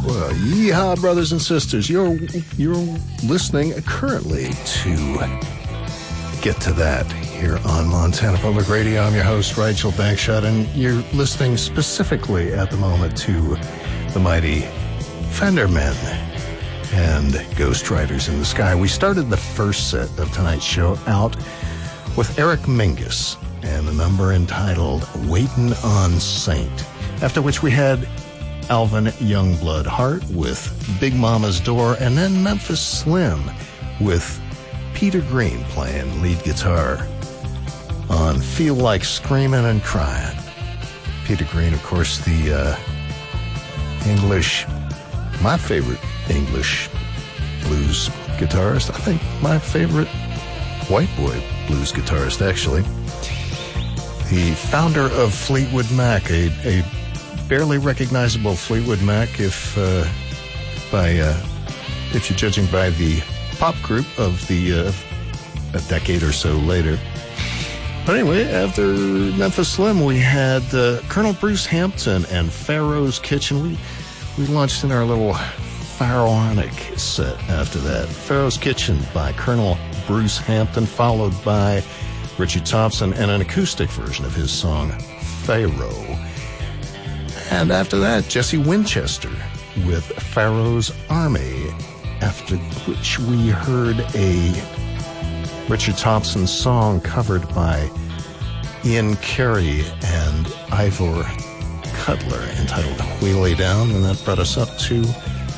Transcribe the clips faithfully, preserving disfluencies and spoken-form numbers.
Well, yeehaw, brothers and sisters. You're, you're listening currently to Get to That here on Montana Public Radio. I'm your host, Rigel Bankshot, and you're listening specifically at the moment to the mighty Fendermen and Ghost Riders in the Sky. We started the first set of tonight's show out with Eric Mingus and a number entitled Waitin' on Saint, after which we had Alvin Youngblood Hart with Big Mama's Door, and then Memphis Slim with Peter Green playing lead guitar on Feel Like Screaming and Crying. Peter Green, of course, the uh, English, my favorite English blues guitarist. I think my favorite white boy blues guitarist, actually. The founder of Fleetwood Mac, a, a barely recognizable Fleetwood Mac, if uh, by uh, if you're judging by the pop group of the uh, a decade or so later. But anyway, after Memphis Slim, we had uh, Colonel Bruce Hampton and Pharaoh's Kitchen. We we launched in our little pharaonic set after that. Pharaoh's Kitchen by Colonel Bruce Hampton, followed by Richard Thompson and an acoustic version of his song Pharaoh. And after that, Jesse Winchester with Pharaoh's Army, after which we heard a Richard Thompson song covered by Ian Carey and Ivor Cutler entitled Wheelie Down, and that brought us up to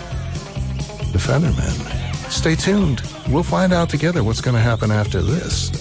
the Fendermen. Stay tuned. We'll find out together what's going to happen after this.